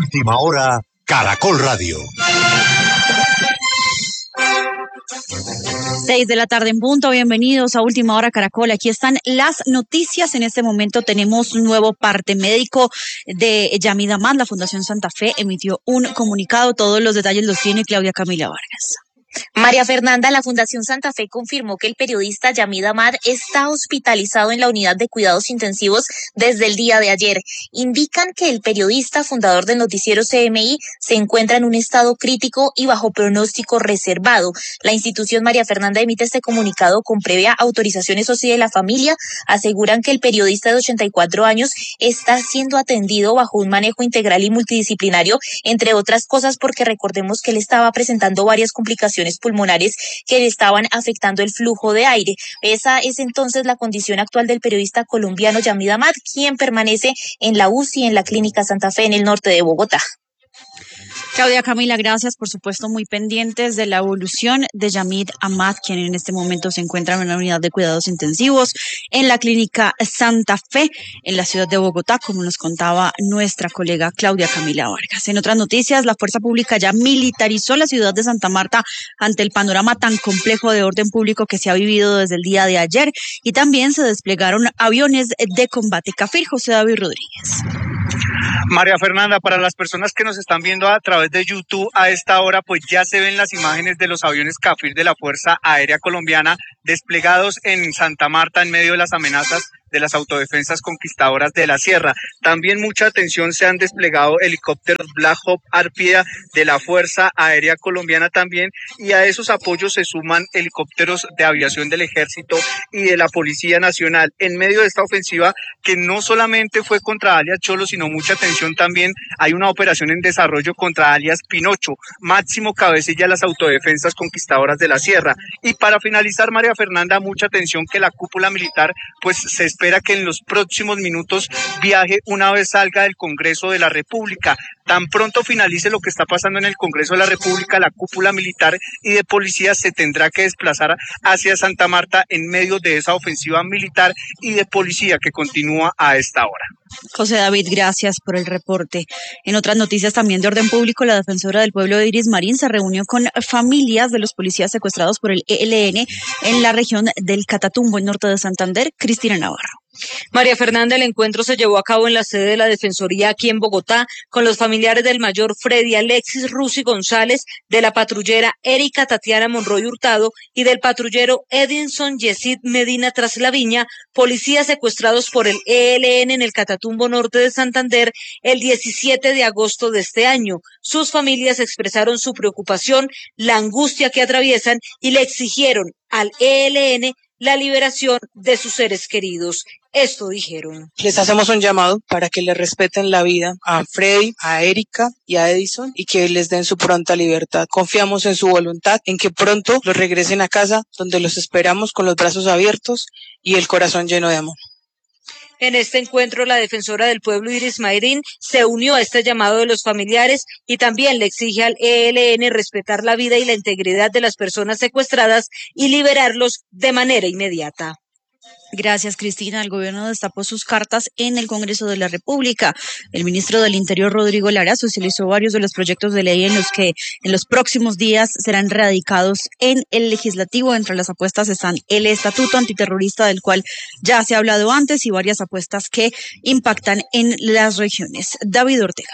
Última Hora, Caracol Radio. 6 de la tarde en punto, bienvenidos a Última Hora Caracol. Aquí están las noticias. En este momento tenemos un nuevo parte médico de Yamid Amad. La Fundación Santa Fe emitió un comunicado. Todos los detalles los tiene Claudia Camila Vargas. María Fernanda, la Fundación Santa Fe confirmó que el periodista Yamid Amad está hospitalizado en la unidad de cuidados intensivos desde el día de ayer. Indican que el periodista, fundador del noticiero CMI, se encuentra en un estado crítico y bajo pronóstico reservado. La institución María Fernanda emite este comunicado con previa autorización, eso sí, de la familia. Aseguran que el periodista de 84 años está siendo atendido bajo un manejo integral y multidisciplinario, entre otras cosas porque recordemos que él estaba presentando varias complicaciones pulmonares que le estaban afectando el flujo de aire. Esa es entonces la condición actual del periodista colombiano Yamid Amad, quien permanece en la UCI en la Clínica Santa Fe en el norte de Bogotá. Claudia Camila, gracias, por supuesto, muy pendientes de la evolución de Yamid Amad, quien en este momento se encuentra en una unidad de cuidados intensivos en la Clínica Santa Fe, en la ciudad de Bogotá, como nos contaba nuestra colega Claudia Camila Vargas. En otras noticias, la Fuerza Pública ya militarizó la ciudad de Santa Marta ante el panorama tan complejo de orden público que se ha vivido desde el día de ayer, y también se desplegaron aviones de combate Cafir. José David Rodríguez. María Fernanda, para las personas que nos están viendo a través de YouTube a esta hora, pues ya se ven las imágenes de los aviones Cafir de la Fuerza Aérea Colombiana desplegados en Santa Marta en medio de las amenazas de las autodefensas conquistadoras de la sierra. También mucha atención, se han desplegado helicópteros Black Hawk Arpía de la Fuerza Aérea Colombiana también, y a esos apoyos se suman helicópteros de aviación del Ejército y de la Policía Nacional en medio de esta ofensiva que no solamente fue contra alias Cholo, sino mucha atención también, hay una operación en desarrollo contra alias Pinocho, máximo cabecilla de las autodefensas conquistadoras de la sierra. Y para finalizar, María Fernanda, mucha atención que la cúpula militar pues se espera que en los próximos minutos viaje una vez salga del Congreso de la República. Tan pronto finalice lo que está pasando en el Congreso de la República, la cúpula militar y de policía se tendrá que desplazar hacia Santa Marta en medio de esa ofensiva militar y de policía que continúa a esta hora. José David, gracias por el reporte. En otras noticias también de orden público, la defensora del pueblo de Iris Marín se reunió con familias de los policías secuestrados por el ELN en la región del Catatumbo, en norte de Santander. Cristina Navarro. María Fernanda, el encuentro se llevó a cabo en la sede de la Defensoría aquí en Bogotá con los familiares del mayor Freddy Alexis Rusi González, de la patrullera Erika Tatiana Monroy Hurtado y del patrullero Edinson Yesid Medina Traslaviña, policías secuestrados por el ELN en el Catatumbo norte de Santander el 17 de agosto de este año. Sus familias expresaron su preocupación, la angustia que atraviesan y le exigieron al ELN la liberación de sus seres queridos. Esto dijeron. Les hacemos un llamado para que le respeten la vida a Freddy, a Erika y a Edison y que les den su pronta libertad. Confiamos en su voluntad, en que pronto los regresen a casa, donde los esperamos con los brazos abiertos y el corazón lleno de amor. En este encuentro, la defensora del pueblo Iris Marín se unió a este llamado de los familiares y también le exige al ELN respetar la vida y la integridad de las personas secuestradas y liberarlos de manera inmediata. Gracias, Cristina. El gobierno destapó sus cartas en el Congreso de la República. El ministro del Interior, Rodrigo Lara, socializó varios de los proyectos de ley en los que en los próximos días serán radicados en el legislativo. Entre las apuestas están el estatuto antiterrorista, del cual ya se ha hablado antes, y varias apuestas que impactan en las regiones. David Ortega.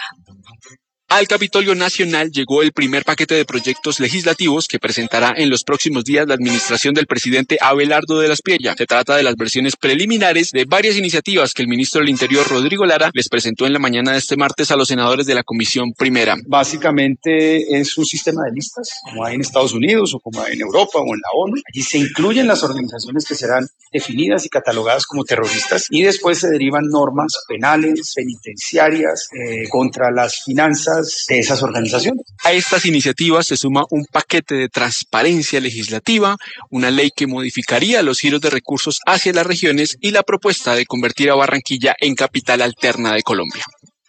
Al Capitolio Nacional llegó el primer paquete de proyectos legislativos que presentará en los próximos días la administración del presidente Abelardo de la Espriella. Se trata de las versiones preliminares de varias iniciativas que el ministro del Interior, Rodrigo Lara, les presentó en la mañana de este martes a los senadores de la Comisión Primera. Básicamente es un sistema de listas, como hay en Estados Unidos o como hay en Europa o en la ONU. Allí se incluyen las organizaciones que serán definidas y catalogadas como terroristas, y después se derivan normas penales, penitenciarias, contra las finanzas de esas organizaciones. A estas iniciativas se suma un paquete de transparencia legislativa, una ley que modificaría los giros de recursos hacia las regiones y la propuesta de convertir a Barranquilla en capital alterna de Colombia.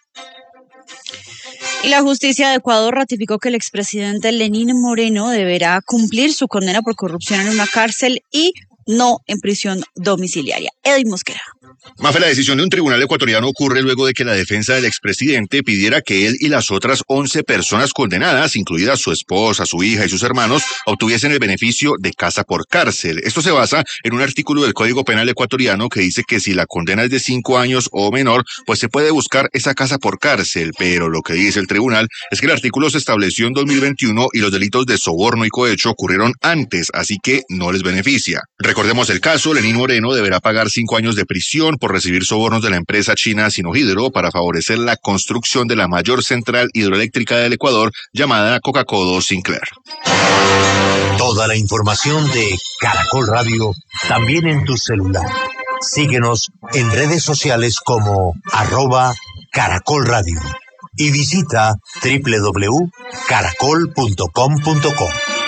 Y la justicia de Ecuador ratificó que el expresidente Lenín Moreno deberá cumplir su condena por corrupción en una cárcel y no en prisión domiciliaria. Edwin Mosquera. Mafe, la decisión de un tribunal ecuatoriano ocurre luego de que la defensa del expresidente pidiera que él y las otras 11 personas condenadas, incluidas su esposa, su hija y sus hermanos, obtuviesen el beneficio de casa por cárcel. Esto se basa en un artículo del Código Penal ecuatoriano que dice que si la condena es de 5 años o menor, pues se puede buscar esa casa por cárcel. Pero lo que dice el tribunal es que el artículo se estableció en 2021 y los delitos de soborno y cohecho ocurrieron antes, así que no les beneficia. Recordemos el caso, Lenín Moreno deberá pagar 5 años de prisión por recibir sobornos de la empresa china Sinohydro para favorecer la construcción de la mayor central hidroeléctrica del Ecuador llamada Coca-Cola Sinclair. Toda la información de Caracol Radio también en tu celular. Síguenos en redes sociales como @Caracol Radio y visita www.caracol.com.co.